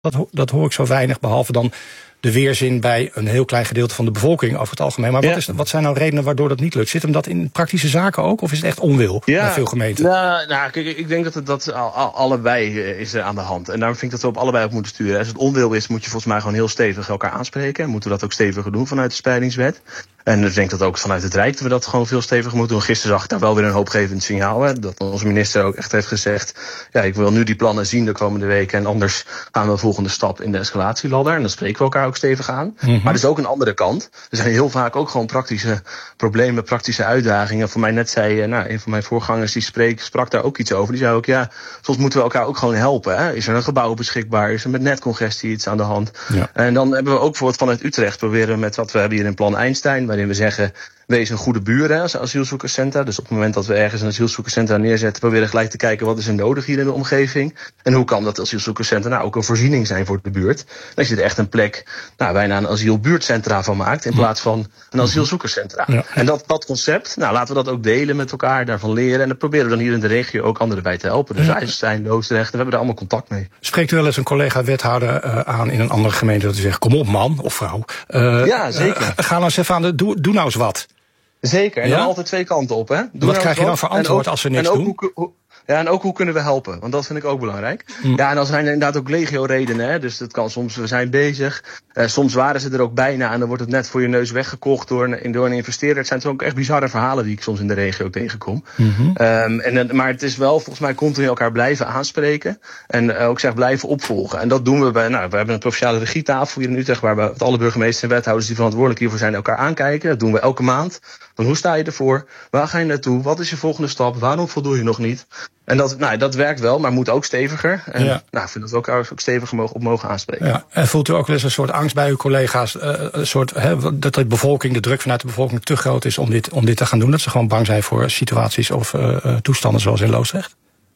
Dat hoor ik zo weinig, behalve dan de weerzin bij een heel klein gedeelte van de bevolking over het algemeen. Maar wat zijn nou redenen waardoor dat niet lukt? Zit hem dat in praktische zaken ook? Of is het echt onwil bij veel gemeenten? Nou, kijk, ik denk dat allebei is aan de hand. En daarom vind ik dat we op allebei op moeten sturen. Als het onwil is, moet je volgens mij gewoon heel stevig elkaar aanspreken. Moeten we dat ook steviger doen vanuit de spreidingswet. En ik denk dat ook vanuit het Rijk dat we dat gewoon veel steviger moeten doen. Gisteren zag ik daar wel weer een hoopgevend signaal. Hè, dat onze minister ook echt heeft gezegd, ja, ik wil nu die plannen zien de komende weken. En anders gaan we de volgende stap in de escalatieladder. En dan spreken we elkaar ook stevig aan. Maar er is ook een andere kant. Er zijn heel vaak ook gewoon praktische problemen, praktische uitdagingen. Voor mij net zei een van mijn voorgangers, die sprak daar ook iets over. Die zei ook, ja, soms moeten we elkaar ook gewoon helpen. Hè. Is er een gebouw beschikbaar? Is er met netcongestie iets aan de hand? Ja. En dan hebben we ook bijvoorbeeld vanuit Utrecht proberen met wat we hebben hier in Plan Einstein, waarin we zeggen, wees een goede buur als asielzoekerscentra. Dus op het moment dat we ergens een asielzoekerscentra neerzetten, proberen gelijk te kijken wat is er nodig hier in de omgeving. En hoe kan dat asielzoekerscentra nou ook een voorziening zijn voor de buurt. Dat je er echt een plek bijna een asielbuurtcentra van maakt in plaats van een asielzoekerscentra. Ja. En dat concept, laten we dat ook delen met elkaar, daarvan leren. En dan proberen we dan hier in de regio ook anderen bij te helpen. Dus IJsselstein, Loosdrecht, we hebben er allemaal contact mee. Spreekt u wel eens een collega-wethouder aan in een andere gemeente dat u zegt, kom op man of vrouw. Ja, zeker. Ga nou eens even aan doe nou eens wat. Zeker, en dan altijd twee kanten op. Hè. Wat krijg je dan voor antwoord als ze niks doen? En ook hoe kunnen we helpen? Want dat vind ik ook belangrijk. Ja, en dan zijn er inderdaad ook legio redenen. Hè. Dus dat kan soms, we zijn bezig. Soms waren ze er ook bijna en dan wordt het net voor je neus weggekocht door een investeerder. Het zijn ook echt bizarre verhalen die ik soms in de regio tegenkom. Maar het is wel volgens mij continu elkaar blijven aanspreken. En ook blijven opvolgen. En dat doen we bij, we hebben een provinciale regietafel hier in Utrecht, waar we alle burgemeesters en wethouders die verantwoordelijk hiervoor zijn elkaar aankijken. Dat doen we elke maand. Van hoe sta je ervoor? Waar ga je naartoe? Wat is je volgende stap? Waarom voldoe je nog niet? En dat werkt wel, maar moet ook steviger. En ik vind dat we elkaar ook steviger op mogen aanspreken. Ja. En voelt u ook wel eens een soort angst bij uw collega's, dat de bevolking, de druk vanuit de bevolking te groot is om dit te gaan doen? Dat ze gewoon bang zijn voor situaties of toestanden zoals in Loosdrecht?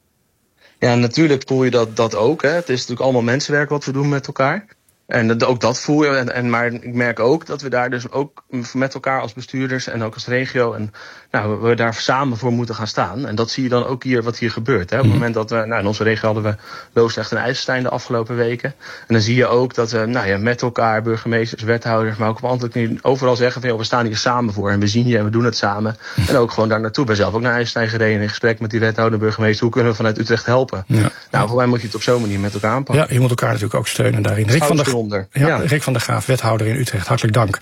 Ja, natuurlijk voel je dat ook. Hè. Het is natuurlijk allemaal mensenwerk wat we doen met elkaar. En ook dat voel je. Maar ik merk ook dat we daar dus ook met elkaar als bestuurders en ook als regio en we daar samen voor moeten gaan staan. En dat zie je dan ook hier wat hier gebeurt. Hè. Op het moment dat we, in onze regio hadden we Loosdrecht en IJsselstein de afgelopen weken. En dan zie je ook dat we met elkaar, burgemeesters, wethouders, maar ook op ambtelijk overal zeggen van we staan hier samen voor. En we zien je en we doen het samen. En ook gewoon daar naartoe. Ben zelf ook naar IJsselstein gereden in gesprek met die wethouder en burgemeester. Hoe kunnen we vanuit Utrecht helpen? Voor mij moet je het op zo'n manier met elkaar aanpakken. Ja, je moet elkaar natuurlijk ook steunen daarin. Rick van der Graaf, wethouder in Utrecht. Hartelijk dank.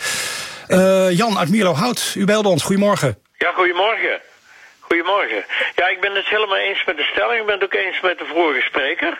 Jan uit Mierlo-Hout, u belde ons. Goedemorgen. Ja, goedemorgen. Goedemorgen. Ja, ik ben het helemaal eens met de stelling. Ik ben het ook eens met de vorige spreker.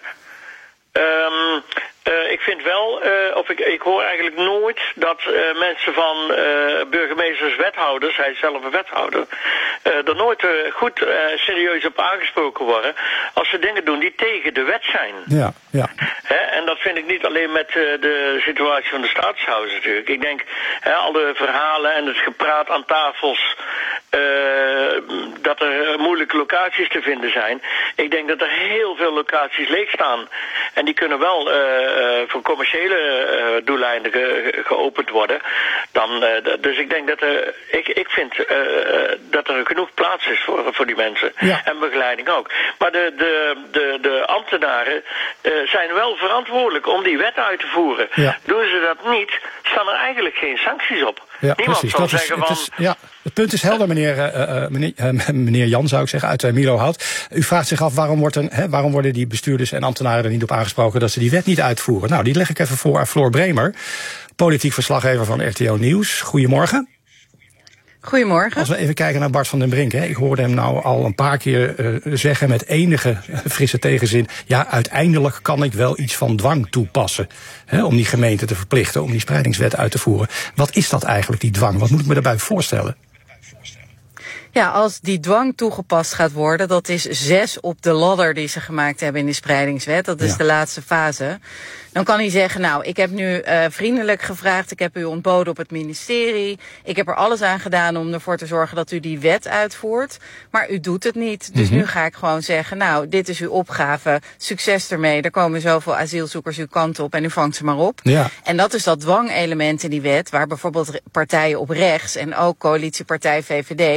Ik vind wel, ik hoor eigenlijk nooit dat mensen van burgemeesters, wethouders, hij is zelf een wethouder, er nooit goed serieus op aangesproken worden als ze dingen doen die tegen de wet zijn. Ja. En dat vind ik niet alleen met de situatie van de staatshouders natuurlijk. Ik denk, al de verhalen en het gepraat aan tafels, dat er moeilijke locaties te vinden zijn. Ik denk dat er heel veel locaties leeg staan. En die kunnen wel voor commerciële doeleinden geopend worden. Dus ik denk dat ik vind dat er genoeg plaats is voor die mensen. Ja. En begeleiding ook. Maar de ambtenaren zijn wel verantwoordelijk om die wet uit te voeren. Ja. Doen ze dat niet, staan er eigenlijk geen sancties op. Ja, niemand precies. Zal zeggen van... Het punt is helder, meneer Jan, zou ik zeggen, uit Mierlo-Hout. U vraagt zich af waarom worden die bestuurders en ambtenaren er niet op aangesproken dat ze die wet niet uitvoeren. Nou, die leg ik even voor aan Floor Bremer, politiek verslaggever van RTL Nieuws. Goedemorgen. Goedemorgen. Als we even kijken naar Bart van den Brink. Ik hoorde hem nou al een paar keer zeggen met enige frisse tegenzin, ja, uiteindelijk kan ik wel iets van dwang toepassen. Om die gemeente te verplichten, om die spreidingswet uit te voeren. Wat is dat eigenlijk, die dwang? Wat moet ik me daarbij voorstellen? Ja, als die dwang toegepast gaat worden, dat is 6 op de ladder die ze gemaakt hebben in de spreidingswet. Dat is de laatste fase. Dan kan hij zeggen, nou, ik heb nu vriendelijk gevraagd, ik heb u ontboden op het ministerie. Ik heb er alles aan gedaan om ervoor te zorgen dat u die wet uitvoert. Maar u doet het niet. Dus nu ga ik gewoon zeggen, nou, dit is uw opgave. Succes ermee. Er komen zoveel asielzoekers uw kant op en u vangt ze maar op. Ja. En dat is dat dwangelement in die wet, waar bijvoorbeeld partijen op rechts en ook coalitiepartij VVD, althans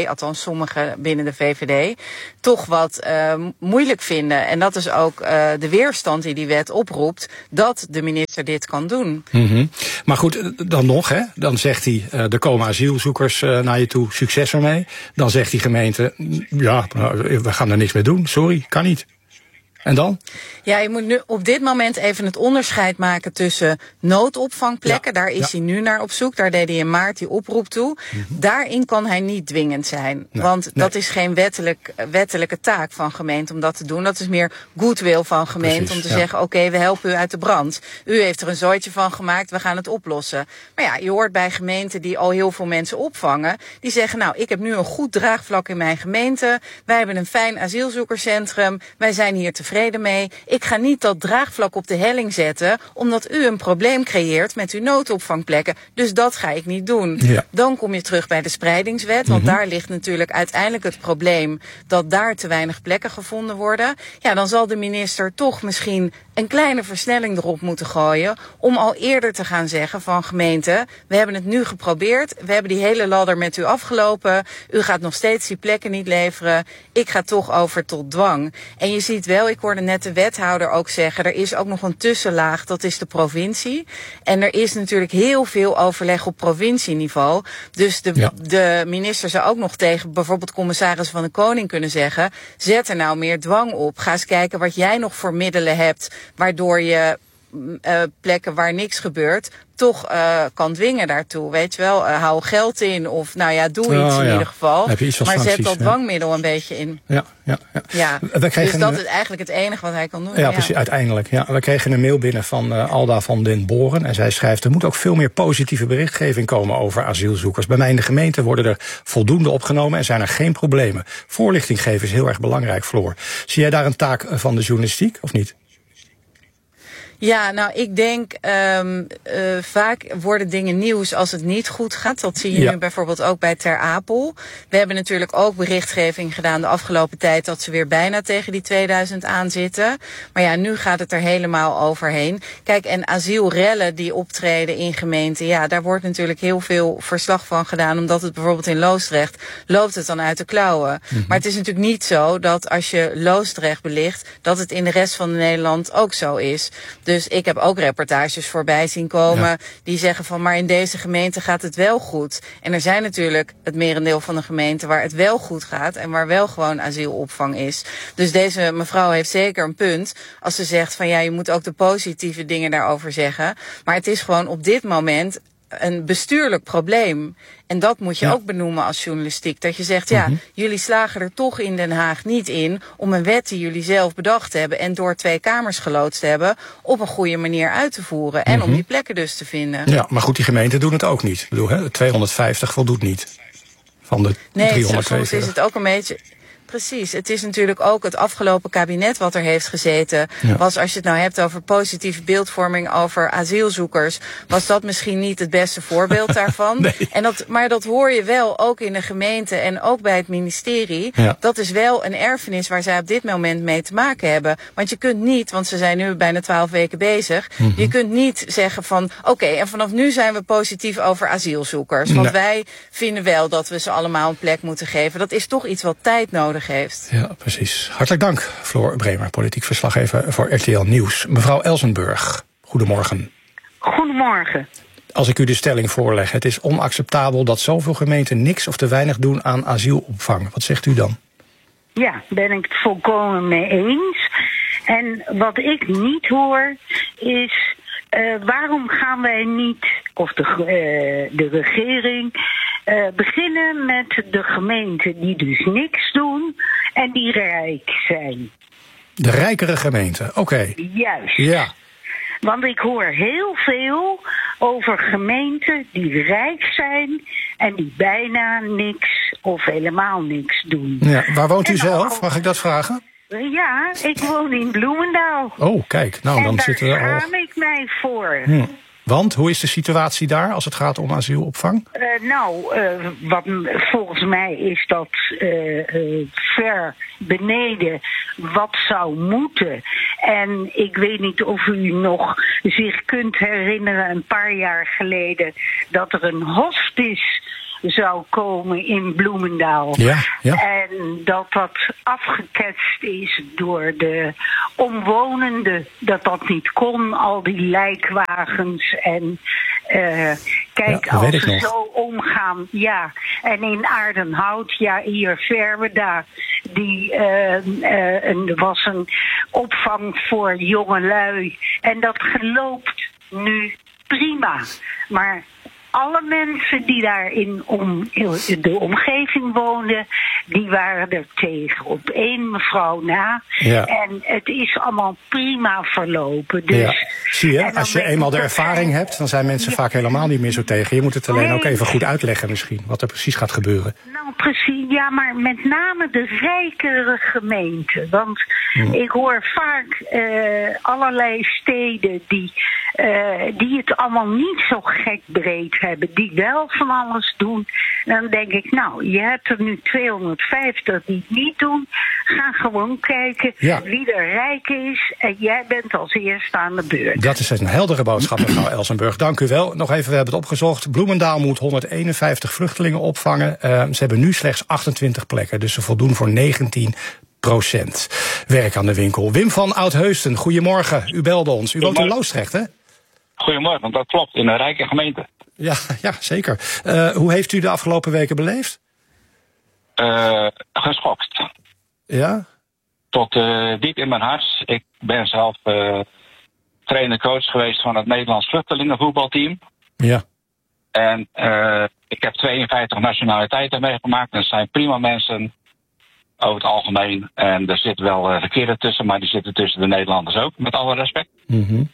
sommigen binnen de VVD toch wat moeilijk vinden. En dat is ook de weerstand die wet oproept, dat de minister dit kan doen. Mm-hmm. Maar goed, dan nog, hè? Dan zegt hij, er komen asielzoekers naar je toe, succes ermee. Dan zegt die gemeente, ja, we gaan er niks mee doen, sorry, kan niet. En dan? Ja, je moet nu op dit moment even het onderscheid maken tussen noodopvangplekken. Ja, daar is hij nu naar op zoek. Daar deed hij in maart die oproep toe. Mm-hmm. Daarin kan hij niet dwingend zijn. Nee, want dat is geen wettelijke taak van gemeente om dat te doen. Dat is meer goodwill van gemeente om te zeggen, oké, we helpen u uit de brand. U heeft er een zooitje van gemaakt, we gaan het oplossen. Maar ja, je hoort bij gemeenten die al heel veel mensen opvangen. Die zeggen, nou, ik heb nu een goed draagvlak in mijn gemeente. Wij hebben een fijn asielzoekerscentrum. Wij zijn hier tevreden mee. Ik ga niet dat draagvlak op de helling zetten, omdat u een probleem creëert met uw noodopvangplekken. Dus dat ga ik niet doen. Ja. Dan kom je terug bij de spreidingswet, want daar ligt natuurlijk uiteindelijk het probleem dat daar te weinig plekken gevonden worden. Ja, dan zal de minister toch misschien een kleine versnelling erop moeten gooien om al eerder te gaan zeggen van gemeente, we hebben het nu geprobeerd, we hebben die hele ladder met u afgelopen, u gaat nog steeds die plekken niet leveren, ik ga toch over tot dwang. En je ziet wel, ik hoorde net de wethouder ook zeggen, er is ook nog een tussenlaag, dat is de provincie. En er is natuurlijk heel veel overleg op provincieniveau. Dus de minister zou ook nog tegen bijvoorbeeld commissaris van de Koning kunnen zeggen, zet er nou meer dwang op. Ga eens kijken wat jij nog voor middelen hebt, waardoor je plekken waar niks gebeurt toch kan dwingen daartoe. Weet je wel, hou geld in of nou ja, doe iets in ieder geval. Heb je iets van maar sancties, zet dat dwangmiddel een beetje in. Ja. Dus dat is eigenlijk het enige wat hij kan doen. Ja, precies, uiteindelijk. Ja. We kregen een mail binnen van Alda van den Boren. En zij schrijft, er moet ook veel meer positieve berichtgeving komen over asielzoekers. Bij mij in de gemeente worden er voldoende opgenomen en zijn er geen problemen. Voorlichting geven is heel erg belangrijk, Floor. Zie jij daar een taak van de journalistiek of niet? Ja, nou, ik denk vaak worden dingen nieuws als het niet goed gaat. Dat zie je nu bijvoorbeeld ook bij Ter Apel. We hebben natuurlijk ook berichtgeving gedaan de afgelopen tijd dat ze weer bijna tegen die 2000 aan zitten. Maar ja, nu gaat het er helemaal overheen. Kijk, en asielrellen die optreden in gemeenten, ja, daar wordt natuurlijk heel veel verslag van gedaan. Omdat het bijvoorbeeld in Loosdrecht loopt het dan uit de klauwen. Mm-hmm. Maar het is natuurlijk niet zo dat als je Loosdrecht belicht, dat het in de rest van Nederland ook zo is. Dus ik heb ook reportages voorbij zien komen die zeggen van, maar in deze gemeente gaat het wel goed. En er zijn natuurlijk het merendeel van de gemeenten waar het wel goed gaat en waar wel gewoon asielopvang is. Dus deze mevrouw heeft zeker een punt als ze zegt van ja, je moet ook de positieve dingen daarover zeggen. Maar het is gewoon op dit moment een bestuurlijk probleem. En dat moet je ook benoemen als journalistiek. Dat je zegt, jullie slagen er toch in Den Haag niet in om een wet die jullie zelf bedacht hebben en door 2 kamers geloodst hebben, op een goede manier uit te voeren. En om die plekken dus te vinden. Ja, maar goed, die gemeenten doen het ook niet. Ik bedoel, 250 voldoet niet van de 342. Nee, soms is het ook een beetje. Precies, het is natuurlijk ook het afgelopen kabinet wat er heeft gezeten. Was, als je het nou hebt over positieve beeldvorming over asielzoekers, was dat misschien niet het beste voorbeeld daarvan. Nee. Maar dat hoor je wel ook in de gemeente en ook bij het ministerie. Ja. Dat is wel een erfenis waar zij op dit moment mee te maken hebben. Want je kunt niet, want ze zijn nu bijna 12 weken bezig. Mm-hmm. Je kunt niet zeggen van oké, en vanaf nu zijn we positief over asielzoekers. Want wij vinden wel dat we ze allemaal een plek moeten geven. Dat is toch iets wat tijd nodig heeft. Ja, precies. Hartelijk dank, Floor Bremer, politiek verslaggever voor RTL Nieuws. Mevrouw Elsenburg, goedemorgen. Goedemorgen. Als ik u de stelling voorleg, het is onacceptabel dat zoveel gemeenten niks of te weinig doen aan asielopvang. Wat zegt u dan? Ja, ben ik het volkomen mee eens. En wat ik niet hoor is, waarom gaan wij niet, of de regering, beginnen met de gemeenten die dus niks doen en die rijk zijn. De rijkere gemeenten, oké. Juist. Ja. Want ik hoor heel veel over gemeenten die rijk zijn en die bijna niks of helemaal niks doen. Ja, waar woont u zelf? Mag ik dat vragen? Ja, ik woon in Bloemendaal. Oh, kijk. Nou, dan zitten we al. Daar schaam ik mij voor. Want, hoe is de situatie daar als het gaat om asielopvang? Volgens mij is dat ver beneden wat zou moeten. En ik weet niet of u nog zich kunt herinneren, een paar jaar geleden, dat er een hospice zou komen in Bloemendaal. Ja. En dat afgeketst is door de omwonenden. Dat niet kon, al die lijkwagens. En kijk, als ze zo omgaan. Ja, en in Aardenhout, hier Verweda. Er was een opvang voor jongelui. En dat geloopt nu prima. Maar alle mensen die daar in de omgeving woonden, die waren er tegen. Op 1 mevrouw na. Ja. En het is allemaal prima verlopen. Dus, ja. Zie je, als je eenmaal de ervaring hebt, dan zijn mensen vaak helemaal niet meer zo tegen. Je moet het alleen ook even goed uitleggen misschien, wat er precies gaat gebeuren. Nou, precies. Ja, maar met name de rijkere gemeenten. Want ik hoor vaak allerlei steden die het allemaal niet zo gek breed hebben, die wel van alles doen. Dan denk ik, nou, je hebt er nu 250 die het niet doen. Ga gewoon kijken wie er rijk is en jij bent als eerste aan de beurt. Dat is een heldere boodschap, mevrouw Elsenburg. Dank u wel. Nog even, we hebben het opgezocht. Bloemendaal moet 151 vluchtelingen opvangen. Ze hebben nu slechts 28 plekken, dus ze voldoen voor 19% werk aan de winkel. Wim van Oudheusden, goedemorgen. U belde ons. U woont in Loosdrecht, hè? Goedemorgen, dat klopt, in een rijke gemeente. Ja, zeker. Hoe heeft u de afgelopen weken beleefd? Geschokt. Ja? Tot diep in mijn hart. Ik ben zelf trainer-coach geweest van het Nederlands vluchtelingenvoetbalteam. Ja. En ik heb 52 nationaliteiten meegemaakt. En dat zijn prima mensen over het algemeen. En er zit wel verkeerde tussen, maar die zitten tussen de Nederlanders ook, met alle respect. Mm-hmm.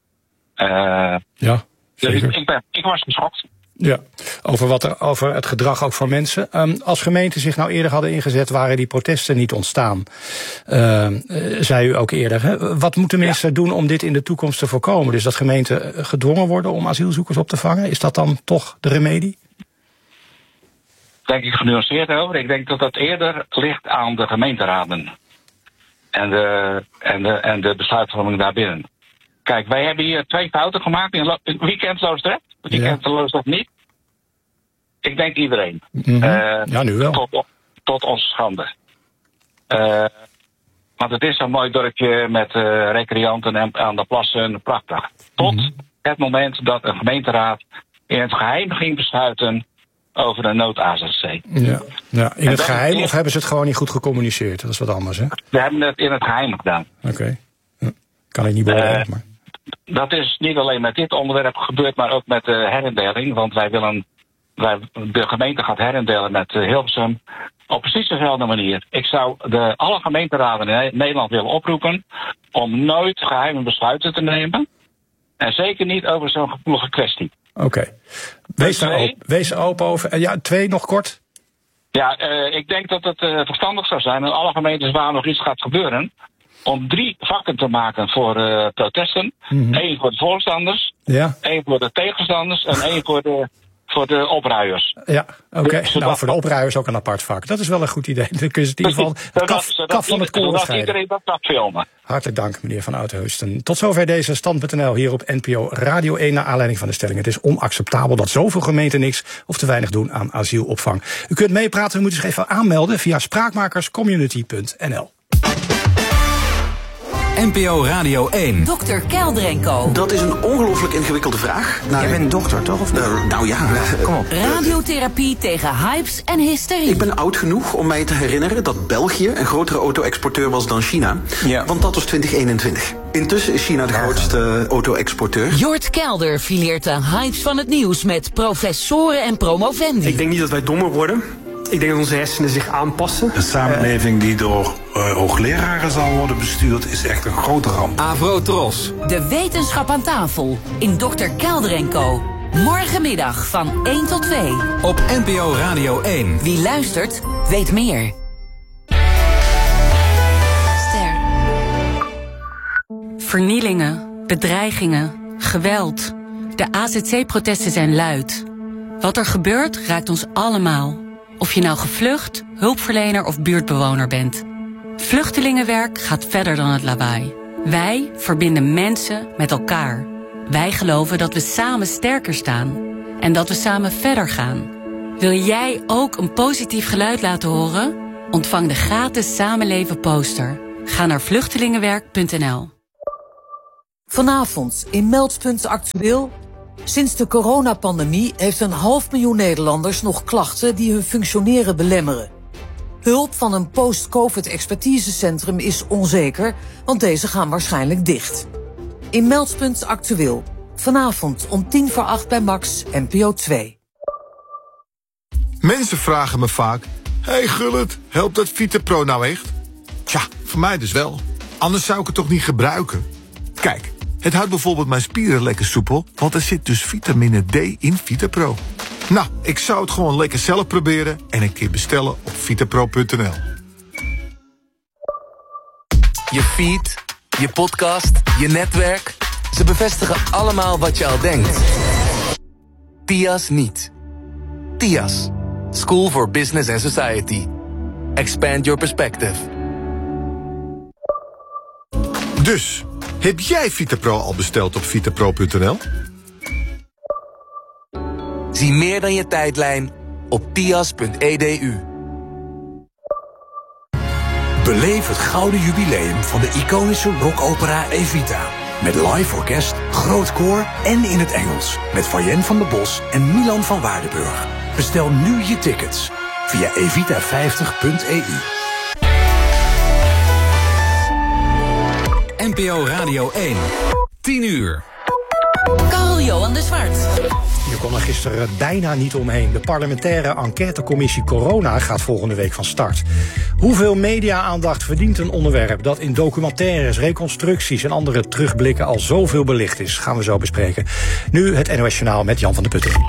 Ja, zeker. Dus ik was geschokt. Ja, over het gedrag ook van mensen. Als gemeenten zich nou eerder hadden ingezet, waren die protesten niet ontstaan. Zei u ook eerder. Hè? Wat moet de minister doen om dit in de toekomst te voorkomen? Dus dat gemeenten gedwongen worden om asielzoekers op te vangen? Is dat dan toch de remedie? Denk ik genuanceerd over. Ik denk dat dat eerder ligt aan de gemeenteraden. En de besluitvorming daarbinnen. Kijk, wij hebben hier 2 fouten gemaakt in wie kent Loosdrecht? Wie kent Loosdrecht niet? Ik denk iedereen. Mm-hmm. Ja, nu wel. Tot onze schande. Want het is zo'n mooi dorpje met recreanten en aan de plassen, prachtig. Tot het moment dat een gemeenteraad in het geheim ging besluiten over een nood-AZC. Ja, in het geheim of hebben ze het gewoon niet goed gecommuniceerd? Dat is wat anders, hè? We hebben het in het geheim gedaan. Oké. Kan ik niet beoordelen, maar... Dat is niet alleen met dit onderwerp gebeurd, maar ook met de herindeling. Want de gemeente gaat herindelen met Hilversum op precies dezelfde manier. Ik zou alle gemeenteraden in Nederland willen oproepen om nooit geheime besluiten te nemen. En zeker niet over zo'n gevoelige kwestie. Oké. Wees open over... Ja, 2 nog kort. Ja, ik denk dat het verstandig zou zijn in alle gemeentes waar nog iets gaat gebeuren, om 3 vakken te maken voor protesten. 1 voor de voorstanders, 1 voor de tegenstanders en 1 voor de opruiers. Ja, oké. Nou, voor de opruiers ook een apart vak. Dat is wel een goed idee. Dan kun je in ieder geval kaf van het koren scheiden. Iedereen dat kan filmen. Hartelijk dank, meneer Van Oudheusden. Tot zover deze Stand.nl hier op NPO Radio 1 naar aanleiding van de stelling. Het is onacceptabel dat zoveel gemeenten niks of te weinig doen aan asielopvang. U kunt meepraten, u moet zich even aanmelden via spraakmakerscommunity.nl. NPO Radio 1. Dr. Kelder & Co. Dat is een ongelooflijk ingewikkelde vraag. Nou, jij bent dokter, toch? Of nou ja, kom op. Radiotherapie tegen hypes en hysterie. Ik ben oud genoeg om mij te herinneren dat België een grotere auto-exporteur was dan China. Ja. Want dat was 2021. Intussen is China de grootste auto-exporteur. Jort Kelder fileert de hypes van het nieuws met professoren en promovendi. Ik denk niet dat wij dommer worden. Ik denk dat onze hersenen zich aanpassen. Een samenleving die door hoogleraren zal worden bestuurd is echt een grote ramp. Avrotros. De wetenschap aan tafel in Dr. Kelder & Co. Morgenmiddag van 1 tot 2. Op NPO Radio 1. Wie luistert, weet meer. Ster. Vernielingen, bedreigingen, geweld. De AZC-protesten zijn luid. Wat er gebeurt raakt ons allemaal. Of je nou gevlucht, hulpverlener of buurtbewoner bent. Vluchtelingenwerk gaat verder dan het lawaai. Wij verbinden mensen met elkaar. Wij geloven dat we samen sterker staan. En dat we samen verder gaan. Wil jij ook een positief geluid laten horen? Ontvang de gratis Samenleven poster. Ga naar vluchtelingenwerk.nl. Vanavond in Meldpunt Actueel. Sinds de coronapandemie heeft 500.000 Nederlanders nog klachten die hun functioneren belemmeren. Hulp van een post-COVID-expertisecentrum is onzeker, want deze gaan waarschijnlijk dicht. In Meldpunt Actueel. Vanavond om 7:50 bij Max, NPO 2. Mensen vragen me vaak: hey Gullit, helpt dat VitaPro nou echt? Tja, voor mij dus wel. Anders zou ik het toch niet gebruiken? Kijk, het houdt bijvoorbeeld mijn spieren lekker soepel, want er zit dus vitamine D in VitaPro. Nou, ik zou het gewoon lekker zelf proberen en een keer bestellen op vitapro.nl. Je feed, je podcast, je netwerk. Ze bevestigen allemaal wat je al denkt. TIAS niet. TIAS. School for Business and Society. Expand your perspective. Dus, heb jij VitaPro al besteld op vitapro.nl? Zie meer dan je tijdlijn op tias.edu. Beleef het gouden jubileum van de iconische rockopera Evita. Met live orkest, groot koor en in het Engels. Met Fayen van der Bos en Milan van Waardenburg. Bestel nu je tickets via evita50.eu. NPO Radio 1. 10 uur. Carl-Johan de Zwart. Je kon er gisteren bijna niet omheen. De parlementaire enquêtecommissie Corona gaat volgende week van start. Hoeveel media-aandacht verdient een onderwerp dat in documentaires, reconstructies en andere terugblikken al zoveel belicht is? Gaan we zo bespreken. Nu het NOS Journaal met Jan van der Putten.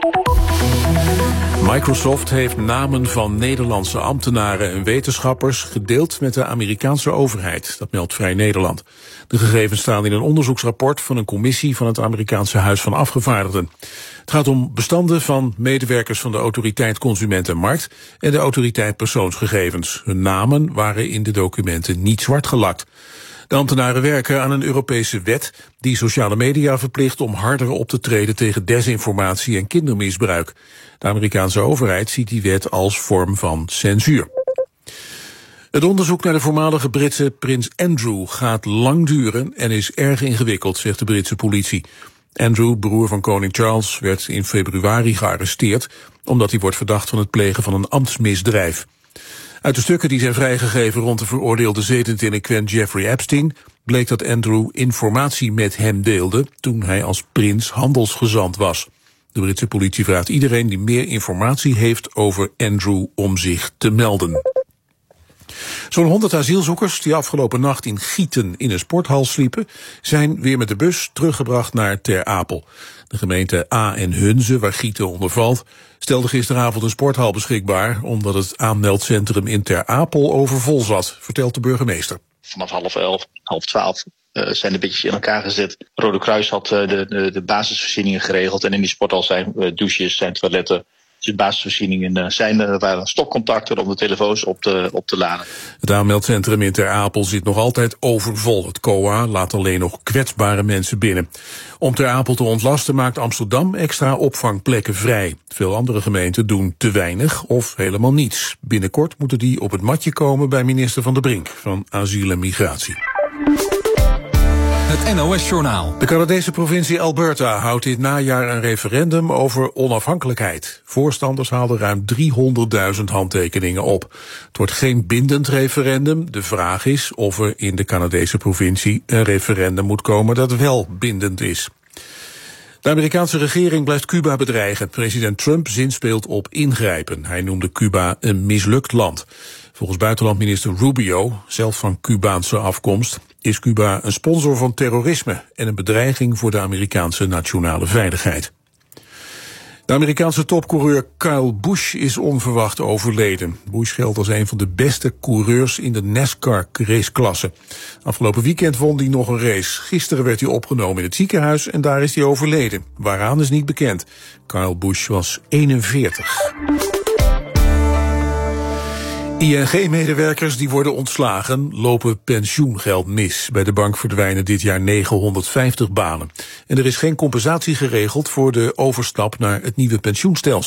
Microsoft heeft namen van Nederlandse ambtenaren en wetenschappers gedeeld met de Amerikaanse overheid. Dat meldt Vrij Nederland. De gegevens staan in een onderzoeksrapport van een commissie van het Amerikaanse Huis van Afgevaardigden. Het gaat om bestanden van medewerkers van de Autoriteit Consument en Markt en de Autoriteit Persoonsgegevens. Hun namen waren in de documenten niet zwart gelakt. De ambtenaren werken aan een Europese wet die sociale media verplicht om harder op te treden tegen desinformatie en kindermisbruik. De Amerikaanse overheid ziet die wet als vorm van censuur. Het onderzoek naar de voormalige Britse prins Andrew gaat lang duren en is erg ingewikkeld, zegt de Britse politie. Andrew, broer van koning Charles, werd in februari gearresteerd omdat hij wordt verdacht van het plegen van een ambtsmisdrijf. Uit de stukken die zijn vrijgegeven rond de veroordeelde zedendelinquent Jeffrey Epstein bleek dat Andrew informatie met hem deelde toen hij als prins handelsgezant was. De Britse politie vraagt iedereen die meer informatie heeft over Andrew om zich te melden. Zo'n 100 asielzoekers die afgelopen nacht in Gieten in een sporthal sliepen, zijn weer met de bus teruggebracht naar Ter Apel. De gemeente A en Hunze, waar Gieten onder valt, stelde gisteravond een sporthal beschikbaar omdat het aanmeldcentrum in Ter Apel overvol zat, vertelt de burgemeester. Vanaf 11:30, 11:30 zijn de bedjes in elkaar gezet. Rode Kruis had de basisvoorzieningen geregeld en in die sporthal zijn douches, zijn toiletten. Dus basisvoorzieningen er waren stopcontacten om de telefoons op te laden. Het aanmeldcentrum in Ter Apel zit nog altijd overvol. Het COA laat alleen nog kwetsbare mensen binnen. Om Ter Apel te ontlasten maakt Amsterdam extra opvangplekken vrij. Veel andere gemeenten doen te weinig of helemaal niets. Binnenkort moeten die op het matje komen bij minister Van der Brink van Asiel en Migratie. Het NOS-journaal. De Canadese provincie Alberta houdt dit najaar een referendum over onafhankelijkheid. Voorstanders haalden ruim 300.000 handtekeningen op. Het wordt geen bindend referendum. De vraag is of er in de Canadese provincie een referendum moet komen dat wel bindend is. De Amerikaanse regering blijft Cuba bedreigen. President Trump zinspeelt op ingrijpen. Hij noemde Cuba een mislukt land. Volgens buitenlandminister Rubio, zelf van Cubaanse afkomst, is Cuba een sponsor van terrorisme en een bedreiging voor de Amerikaanse nationale veiligheid. De Amerikaanse topcoureur Kyle Busch is onverwacht overleden. Busch geldt als een van de beste coureurs in de NASCAR-raceklasse. Afgelopen weekend won hij nog een race. Gisteren werd hij opgenomen in het ziekenhuis en daar is hij overleden. Waaraan is niet bekend. Kyle Busch was 41. ING-medewerkers die worden ontslagen lopen pensioengeld mis. Bij de bank verdwijnen dit jaar 950 banen. En er is geen compensatie geregeld voor de overstap naar het nieuwe pensioenstelsel.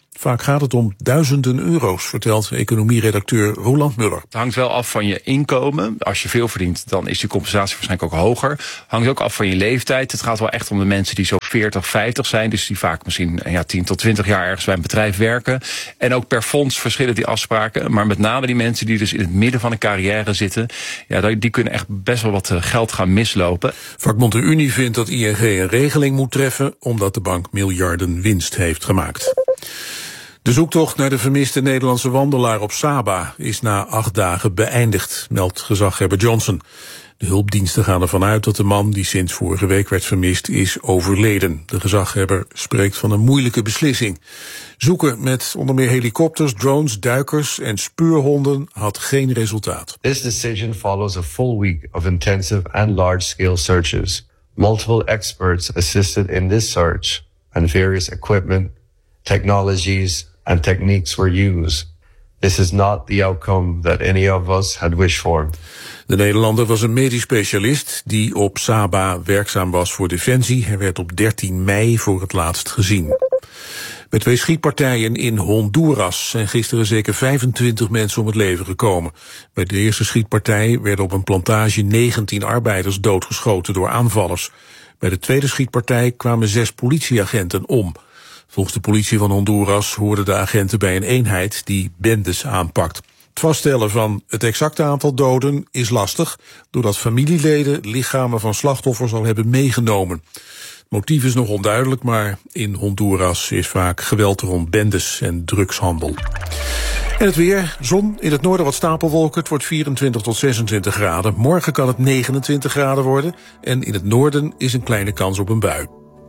Vaak gaat het om duizenden euro's, vertelt economieredacteur Roland Muller. Het hangt wel af van je inkomen. Als je veel verdient, dan is die compensatie waarschijnlijk ook hoger. Hangt ook af van je leeftijd. Het gaat wel echt om de mensen die zo 40, 50 zijn. Dus die vaak misschien 10 tot 20 jaar ergens bij een bedrijf werken. En ook per fonds verschillen die afspraken. Maar met name die mensen die dus in het midden van een carrière zitten, die kunnen echt best wel wat geld gaan mislopen. Vakbond de Unie vindt dat ING een regeling moet treffen, omdat de bank miljarden winst heeft gemaakt. De zoektocht naar de vermiste Nederlandse wandelaar op Saba is na 8 dagen beëindigd, meldt gezaghebber Johnson. De hulpdiensten gaan ervan uit dat de man die sinds vorige week werd vermist is overleden. De gezaghebber spreekt van een moeilijke beslissing. Zoeken met onder meer helikopters, drones, duikers en speurhonden had geen resultaat. This decision follows a full week of intensive and large-scale searches. Multiple experts assisted in this search and various equipment, technologies and techniques were used. This is not the outcome that any of us had wished for. De Nederlander was een medisch specialist die op Saba werkzaam was voor Defensie. Hij werd op 13 mei voor het laatst gezien. Bij 2 schietpartijen in Honduras zijn gisteren zeker 25 mensen om het leven gekomen. Bij de eerste schietpartij werden op een plantage 19 arbeiders doodgeschoten door aanvallers. Bij de tweede schietpartij kwamen 6 politieagenten om. Volgens de politie van Honduras hoorden de agenten bij een eenheid die bendes aanpakt. Het vaststellen van het exacte aantal doden is lastig, doordat familieleden lichamen van slachtoffers al hebben meegenomen. Het motief is nog onduidelijk, maar in Honduras is vaak geweld rond bendes en drugshandel. En het weer, zon, in het noorden wat stapelwolken, het wordt 24 tot 26 graden. Morgen kan het 29 graden worden en in het noorden is een kleine kans op een bui.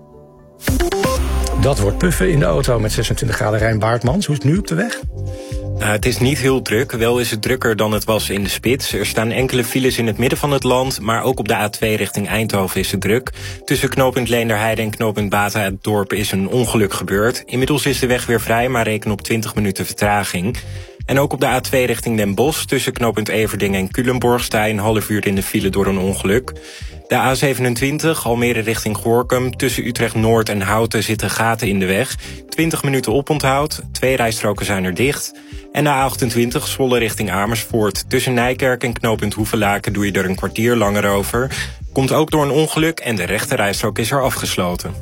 Dat wordt puffen in de auto met 26 graden. Rijn Baartmans, hoe is het nu op de weg? Het is niet heel druk, wel is het drukker dan het was in de spits. Er staan enkele files in het midden van het land, maar ook op de A2 richting Eindhoven is het druk. Tussen knooppunt Leenderheide en knooppunt Bata het dorp is een ongeluk gebeurd. Inmiddels is de weg weer vrij, maar reken op 20 minuten vertraging. En ook op de A2 richting Den Bosch, tussen knooppunt Everdingen en Culemborg sta je een half uur in de file door een ongeluk. De A27, Almere richting Gorinchem, tussen Utrecht-Noord en Houten zitten gaten in de weg. 20 minuten oponthoud, 2 rijstroken zijn er dicht. En de A28, Zwolle richting Amersfoort, tussen Nijkerk en knooppunt Hoevelaken doe je er een kwartier langer over. Komt ook door een ongeluk en de rechte rijstrook is er afgesloten.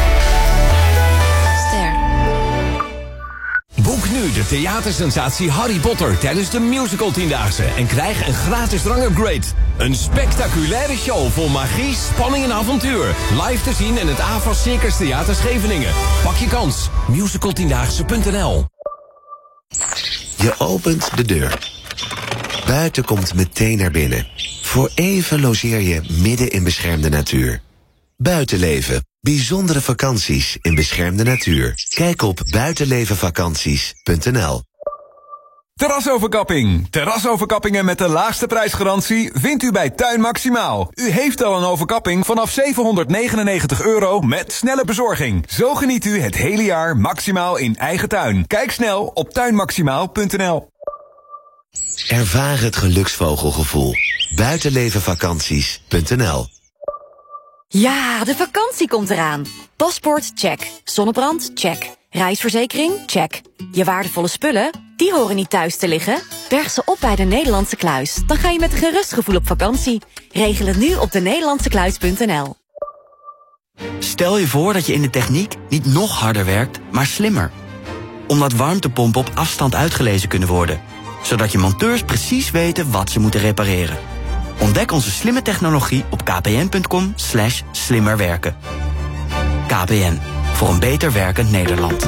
Boek nu de theatersensatie Harry Potter tijdens de musical 10-daagse en krijg een gratis drangupgrade. Een spectaculaire show vol magie, spanning en avontuur. Live te zien in het AVAS Circus Theater Scheveningen. Pak je kans. musicaltiendaagse.nl. Je opent de deur. Buiten komt meteen naar binnen. Voor even logeer je midden in beschermde natuur. Buitenleven. Bijzondere vakanties in beschermde natuur. Kijk op buitenlevenvakanties.nl. Terrasoverkapping. Terrasoverkappingen met de laagste prijsgarantie vindt u bij Tuin Maximaal. U heeft al een overkapping vanaf €799 met snelle bezorging. Zo geniet u het hele jaar maximaal in eigen tuin. Kijk snel op tuinmaximaal.nl. Ervaar het geluksvogelgevoel. Buitenlevenvakanties.nl. Ja, de vakantie komt eraan. Paspoort, check. Zonnebrand, check. Reisverzekering, check. Je waardevolle spullen, die horen niet thuis te liggen. Berg ze op bij de Nederlandse Kluis. Dan ga je met een gerust gevoel op vakantie. Regel het nu op denederlandsekluis.nl. Stel je voor dat je in de techniek niet nog harder werkt, maar slimmer. Omdat warmtepompen op afstand uitgelezen kunnen worden. Zodat je monteurs precies weten wat ze moeten repareren. Ontdek onze slimme technologie op kpn.com/slimmerwerken. KPN, voor een beter werkend Nederland.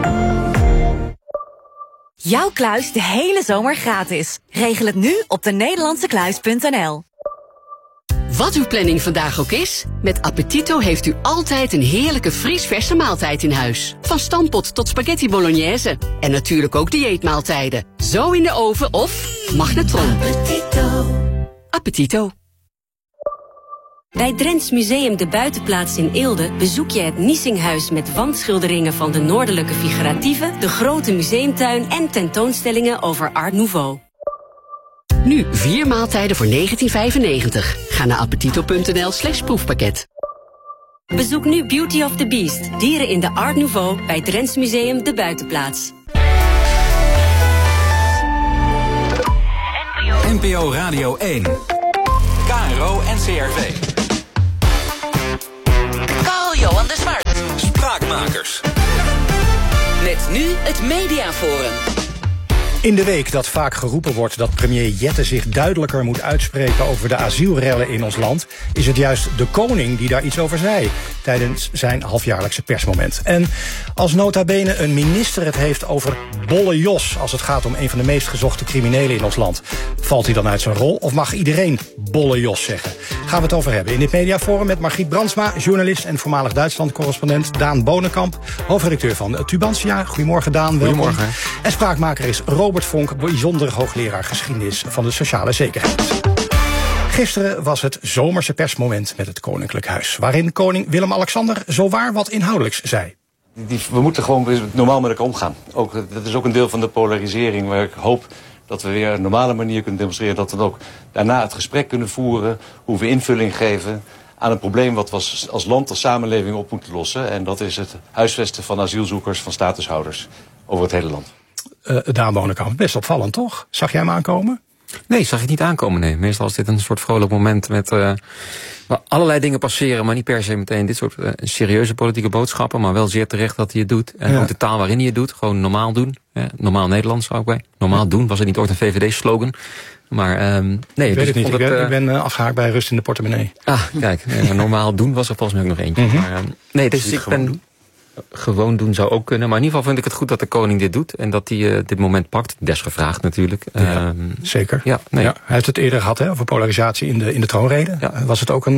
Jouw kluis de hele zomer gratis. Regel het nu op denederlandsekluis.nl. Wat uw planning vandaag ook is, met Appetito heeft u altijd een heerlijke vriesverse maaltijd in huis. Van stampot tot spaghetti bolognese. En natuurlijk ook dieetmaaltijden. Zo in de oven of magnetron. Appetito. Bij Drents Museum de Buitenplaats in Eelde bezoek je het Niesinghuis met wandschilderingen van de noordelijke figuratieven, de grote museumtuin en tentoonstellingen over Art Nouveau. Nu 4 maaltijden voor €19,95. Ga naar appetito.nl/proefpakket. Bezoek nu Beauty of the Beast, dieren in de Art Nouveau bij Drents Museum De Buitenplaats. NPO Radio 1. KRO NCRV. Carl-Johan de Zwart. Spraakmakers. Met nu het Mediaforum. In de week dat vaak geroepen wordt dat premier Jette zich duidelijker moet uitspreken over de asielrellen in ons land, is het juist de koning die daar iets over zei tijdens zijn halfjaarlijkse persmoment. En als nota bene een minister het heeft over Bolle Jos als het gaat om een van de meest gezochte criminelen in ons land, valt hij dan uit zijn rol of mag iedereen Bolle Jos zeggen? Gaan we het over hebben in dit Mediaforum met Margriet Brandsma, journalist en voormalig Duitsland-correspondent, Daan Bonenkamp, hoofdredacteur van Tubantia. Goedemorgen Daan, welkom. Goedemorgen. En spraakmaker is Robert Vonk, bijzonder hoogleraar geschiedenis van de sociale zekerheid. Gisteren was het zomerse persmoment met het Koninklijk Huis, waarin koning Willem-Alexander zowaar wat inhoudelijks zei. We moeten gewoon normaal met elkaar omgaan. Dat is ook een deel van de polarisering waar ik hoop dat we weer een normale manier kunnen demonstreren. Dat we dan ook daarna het gesprek kunnen voeren, hoe we invulling geven aan een probleem wat we als land, als samenleving op moeten lossen. En dat is het huisvesten van asielzoekers, van statushouders over het hele land. Daan Bonenkamp, best opvallend toch? Zag jij hem aankomen? Nee, zag ik niet aankomen, nee. Meestal is dit een soort vrolijk moment met waar allerlei dingen passeren, maar niet per se meteen dit soort serieuze politieke boodschappen, maar wel zeer terecht dat hij het doet. En ook de taal waarin hij het doet, gewoon normaal doen. Normaal Nederlands zou ik bij. Normaal doen, was het niet ooit een VVD-slogan? Maar nee, ik weet het niet. Ik ben afgehaakt bij rust in de portemonnee. Ah, kijk, normaal doen was er volgens mij ook nog eentje. Maar, nee, dus ik ben gewoon doen zou ook kunnen. Maar in ieder geval vind ik het goed dat de koning dit doet. En dat hij dit moment pakt. Desgevraagd natuurlijk. Ja, zeker. Ja, nee. Ja, hij heeft het eerder gehad over polarisatie in de troonrede. Ja. Was het ook een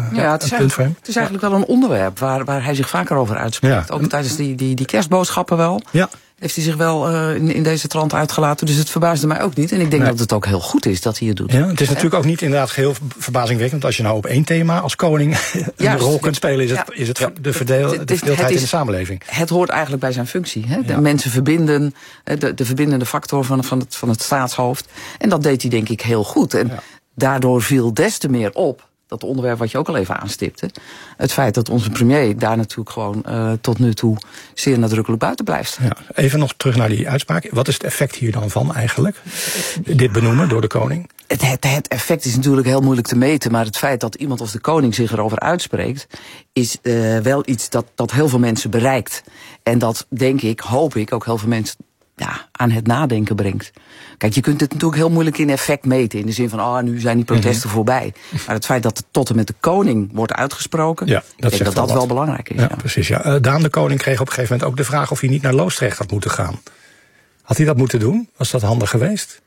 punt voor hem? Het is eigenlijk wel een onderwerp waar hij zich vaker over uitspreekt. Ja. Ook tijdens die kerstboodschappen wel. Ja. Heeft hij zich wel in deze trant uitgelaten. Dus het verbaasde mij ook niet. En ik denk dat het ook heel goed is dat hij het doet. Ja, het is natuurlijk ook niet inderdaad geheel verbazingwekkend. Als je nou op één thema als koning een rol kunt spelen, is het de verdeeldheid in de samenleving. Het hoort eigenlijk bij zijn functie. Hè? De mensen verbinden, de verbindende factor van het staatshoofd. En dat deed hij denk ik heel goed. En daardoor viel des te meer op, dat onderwerp wat je ook al even aanstipte, het feit dat onze premier daar natuurlijk gewoon tot nu toe zeer nadrukkelijk buiten blijft. Ja, even nog terug naar die uitspraak. Wat is het effect hier dan van eigenlijk? Dit benoemen door de koning? Het effect is natuurlijk heel moeilijk te meten, maar het feit dat iemand als de koning zich erover uitspreekt, is wel iets dat heel veel mensen bereikt. En dat, denk ik, hoop ik, ook heel veel mensen aan het nadenken brengt. Kijk, je kunt het natuurlijk heel moeilijk in effect meten, in de zin van, nu zijn die protesten voorbij. Maar het feit dat het tot en met de koning wordt uitgesproken, ik denk dat wel belangrijk is. Ja, precies. Ja. Daan de koning kreeg op een gegeven moment ook de vraag of hij niet naar Loosdrecht had moeten gaan. Had hij dat moeten doen? Was dat handig geweest?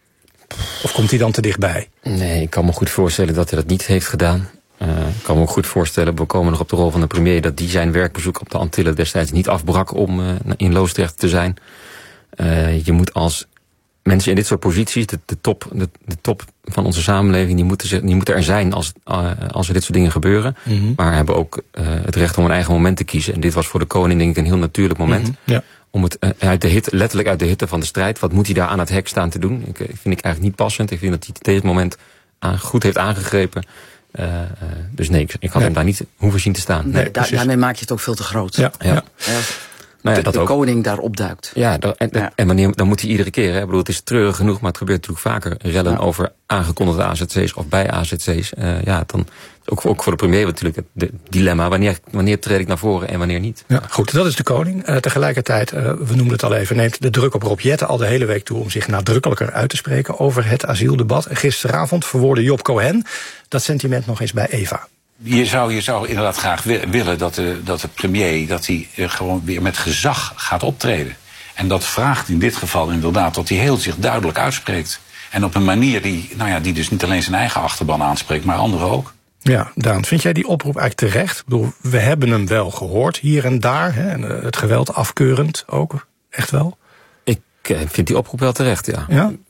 Of komt hij dan te dichtbij? Nee, ik kan me goed voorstellen dat hij dat niet heeft gedaan. Ik kan me ook goed voorstellen, we komen nog op de rol van de premier, dat die zijn werkbezoek op de Antillen destijds niet afbrak om in Loosdrecht te zijn. Je moet als mensen in dit soort posities, de top van onze samenleving, die moeten er zijn als er dit soort dingen gebeuren. Maar hebben ook het recht om een eigen moment te kiezen. En dit was voor de koning denk ik een heel natuurlijk moment. Om het letterlijk uit de hitte van de strijd, wat moet hij daar aan het hek staan te doen? Vind ik eigenlijk niet passend. Ik vind dat hij tegen het moment goed heeft aangegrepen. Dus nee, ik had hem daar niet hoeven zien te staan. Nee, daarmee maak je het ook veel te groot. De koning daar opduikt. Ja, en wanneer, dan moet hij iedere keer. Ik bedoel, het is treurig genoeg, maar het gebeurt natuurlijk vaker. Rellen over aangekondigde AZC's of bij AZC's. Dan ook voor de premier natuurlijk het dilemma. Wanneer treed ik naar voren en wanneer niet? Ja, goed, dat is de koning. Tegelijkertijd, we noemden het al even, neemt de druk op Rob Jetten al de hele week toe om zich nadrukkelijker uit te spreken over het asieldebat. En gisteravond verwoordde Job Cohen dat sentiment nog eens bij Eva. Je zou inderdaad graag willen dat de premier gewoon weer met gezag gaat optreden. En dat vraagt in dit geval inderdaad dat hij heel zich duidelijk uitspreekt. En op een manier die dus niet alleen zijn eigen achterban aanspreekt, maar anderen ook. Ja, Daan, vind jij die oproep eigenlijk terecht? Ik bedoel, we hebben hem wel gehoord hier en daar. Hè, en het geweld afkeurend ook, echt wel? Ik vind die oproep wel terecht, ja.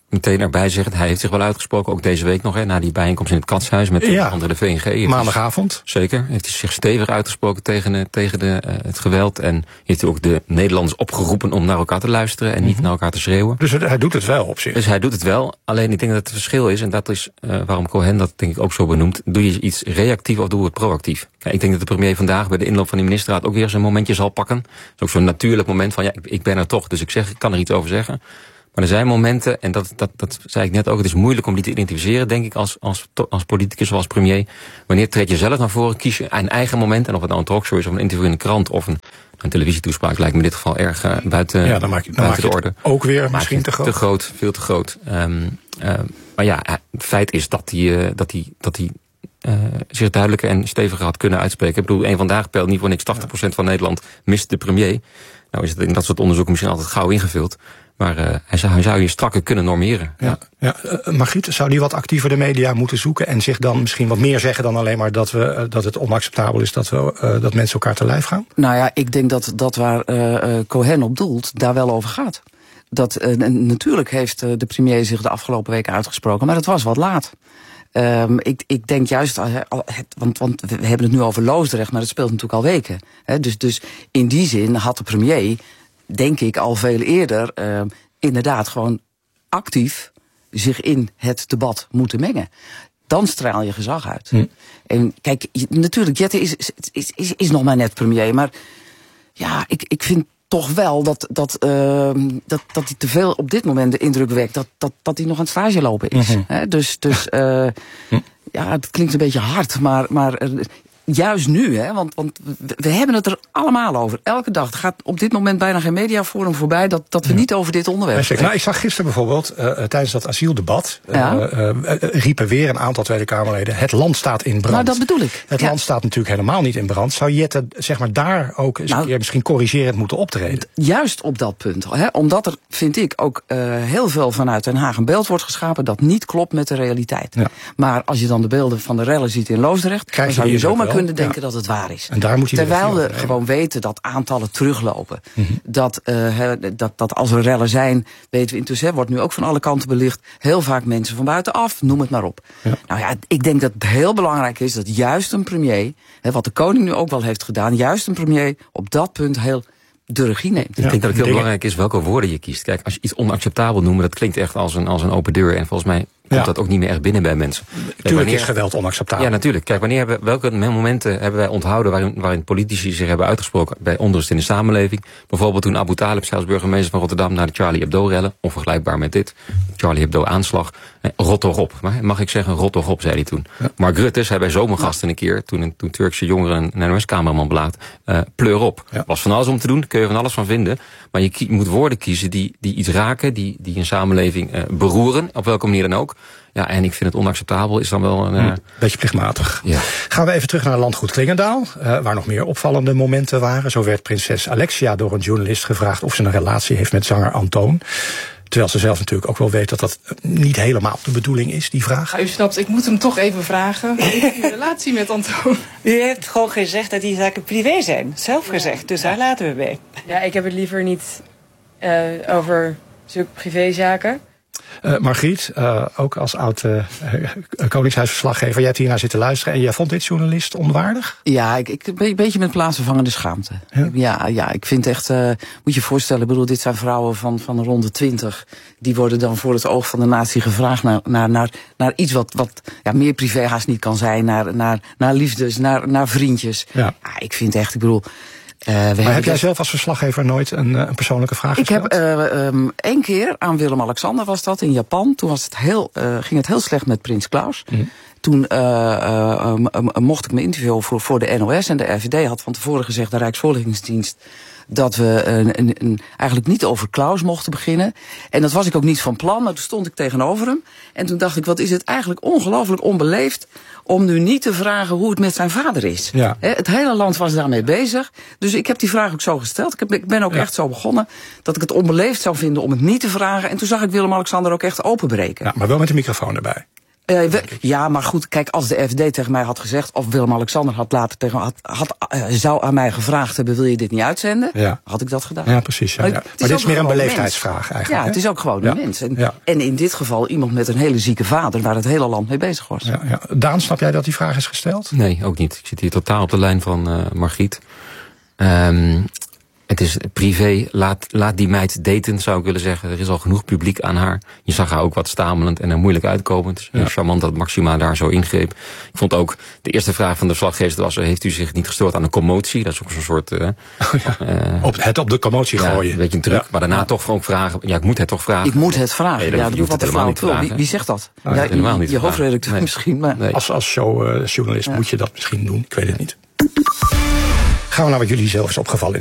meteen erbij zeggen, hij heeft zich wel uitgesproken, ook deze week nog, na die bijeenkomst in het Katshuis met andere de VNG. Maandagavond. Zeker, heeft hij zich stevig uitgesproken tegen het geweld en heeft hij ook de Nederlanders opgeroepen om naar elkaar te luisteren en niet naar elkaar te schreeuwen. Dus hij doet het wel op zich. Dus hij doet het wel, alleen ik denk dat het verschil is, en dat is waarom Cohen dat denk ik ook zo benoemt, doe je iets reactief of doe je het proactief? Kijk, ik denk dat de premier vandaag bij de inloop van die ministerraad ook weer zijn momentje zal pakken. Het is ook zo'n natuurlijk moment van, ik ben er toch, dus ik kan er iets over zeggen. Maar er zijn momenten, en dat zei ik net ook, het is moeilijk om die te identificeren, denk ik, als politicus of als premier. Wanneer treed je zelf naar voren, kies je een eigen moment, en of het nou een talkshow is of een interview in de krant of een televisietoespraak, lijkt me in dit geval erg buiten, dan maak buiten de orde. Ook weer misschien te groot. Te groot, veel te groot. Maar ja, het feit is dat hij zich duidelijker en steviger had kunnen uitspreken. Ik bedoel, een vandaag peilt niet voor niks 80% van Nederland mist de premier. Nou is het in dat soort onderzoeken misschien altijd gauw ingevuld. Maar hij zou je strakker kunnen normeren. Margriet, zou die wat actiever de media moeten zoeken en zich dan misschien wat meer zeggen dan alleen maar dat het onacceptabel is dat mensen elkaar te lijf gaan? Nou ja, ik denk dat waar Cohen op doelt, daar wel over gaat. Natuurlijk heeft de premier zich de afgelopen weken uitgesproken, maar het was wat laat. Ik denk juist, want we hebben het nu over Loosdrecht, maar het speelt natuurlijk al weken. Dus in die zin had de premier, denk ik, al veel eerder inderdaad gewoon actief zich in het debat moeten mengen. Dan straal je gezag uit. En kijk, natuurlijk, Jette is nog maar net premier, maar ja, ik vind toch wel dat hij te veel op dit moment de indruk wekt dat hij nog aan het stage lopen is. Ja, het klinkt een beetje hard, maar juist nu, want we hebben het er allemaal over. Elke dag. Er gaat op dit moment bijna geen mediaforum voorbij dat we niet over dit onderwerp spreken. Nou, ik zag gisteren bijvoorbeeld, tijdens dat asieldebat, riepen weer een aantal Tweede Kamerleden, het land staat in brand. Nou, dat bedoel ik. Het land staat natuurlijk helemaal niet in brand. Zou Jette, zeg maar, daar ook eens een keer misschien corrigerend moeten optreden? Juist op dat punt. Omdat er, vind ik, ook heel veel vanuit Den Haag een beeld wordt geschapen dat niet klopt met de realiteit. Ja. Maar als je dan de beelden van de rellen ziet in Loosdrecht, dan zou je zomaar kunnen denken dat het waar is. En daar moet terwijl we gewoon weten dat aantallen teruglopen. Dat als er rellen zijn, weten we intussen, wordt nu ook van alle kanten belicht, heel vaak mensen van buitenaf, noem het maar op. Ja. Nou ja, ik denk dat het heel belangrijk is dat juist een premier, wat de koning nu ook wel heeft gedaan, juist een premier op dat punt heel de regie neemt. Ik denk dat het heel belangrijk is welke woorden je kiest. Kijk, als je iets onacceptabel noemt, dat klinkt echt als een open deur. En volgens mij komt dat ook niet meer echt binnen bij mensen. Tuurlijk is geweld onacceptabel. Ja, natuurlijk. Kijk, welke momenten hebben wij onthouden waarin politici zich hebben uitgesproken bij onrust in de samenleving? Bijvoorbeeld toen Abu Talib, zelfs burgemeester van Rotterdam, naar de Charlie Hebdo-rellen, onvergelijkbaar met dit, Charlie Hebdo-aanslag, rot toch op. Mag ik zeggen, rot toch op, zei hij toen. Ja. Mark Rutte zei bij Zomergasten een keer, toen Turkse jongeren een NOS-cameraman blaad, pleur op. Ja. Was van alles om te doen, kun je van alles van vinden. Maar je moet woorden kiezen die iets raken, die een samenleving beroeren, op welke manier dan ook. Ja, en ik vind het onacceptabel, is dan wel een beetje plichtmatig. Ja. Gaan we even terug naar landgoed Klingendaal, waar nog meer opvallende momenten waren. Zo werd prinses Alexia door een journalist gevraagd of ze een relatie heeft met zanger Antoon. Terwijl ze zelf natuurlijk ook wel weet dat niet helemaal de bedoeling is, die vraag. U snapt, ik moet hem toch even vragen. Hoe is uw relatie met Antoon? U heeft gewoon gezegd dat die zaken privé zijn. Zelf gezegd, dus daar laten we bij. Ja, ik heb het liever niet over zulke privézaken. Margriet, ook als oud Koningshuisverslaggever, jij hebt hiernaar zitten luisteren en jij vond dit journalist onwaardig? Ja, ik ben een beetje met plaatsvervangende schaamte. Ja, ik vind echt, moet je voorstellen, ik bedoel, dit zijn vrouwen van rond de 20. Die worden dan voor het oog van de natie gevraagd naar iets wat meer privé haast niet kan zijn. Naar liefdes, naar vriendjes. Ja, ik vind echt, ik bedoel. Maar heb jij zelf als verslaggever nooit een persoonlijke vraag gesteld? Ik heb 1 keer aan Willem-Alexander was dat in Japan. Toen was ging het heel slecht met Prins Klaus. Toen mocht ik me interviewen voor de NOS. En de RVD had van tevoren gezegd, de Rijksvoorlichtingsdienst, dat we eigenlijk niet over Klaus mochten beginnen. En dat was ik ook niet van plan, maar toen stond ik tegenover hem. En toen dacht ik, wat is het eigenlijk ongelooflijk onbeleefd om nu niet te vragen hoe het met zijn vader is. Ja. Het hele land was daarmee bezig. Dus ik heb die vraag ook zo gesteld. Ik ben ook echt zo begonnen dat ik het onbeleefd zou vinden om het niet te vragen. En toen zag ik Willem-Alexander ook echt openbreken. Ja, maar wel met de microfoon erbij. Ja, maar goed, kijk, als de FD tegen mij had gezegd, of Willem-Alexander had later zou aan mij gevraagd hebben, wil je dit niet uitzenden? Ja. Had ik dat gedaan. Ja, precies. Ja, ja. Maar dit is meer een beleefdheidsvraag eigenlijk. Ja, het is ook gewoon een mens. En in dit geval iemand met een hele zieke vader, waar het hele land mee bezig was. Ja, ja. Daan, snap jij dat die vraag is gesteld? Nee, ook niet. Ik zit hier totaal op de lijn van Margriet. Het is privé, laat die meid daten, zou ik willen zeggen. Er is al genoeg publiek aan haar. Je zag haar ook wat stamelend en er moeilijk uitkomen. Het is heel charmant dat Maxima daar zo ingreep. Ik vond ook, de eerste vraag van de verslaggever was, heeft u zich niet gestoord aan de commotie? Dat is ook zo'n soort... op de commotie gooien. Een beetje een truc. Maar daarna toch ook vragen. Ja, ik moet het toch vragen. Ik moet het vragen. Nee, je hoeft het helemaal niet te vragen. Wie zegt dat? Helemaal niet je hoofdredacteur misschien. Maar... Nee. Als showjournalist moet je dat misschien doen. Ik weet het niet. Gaan we naar wat jullie zelf is opgevallen.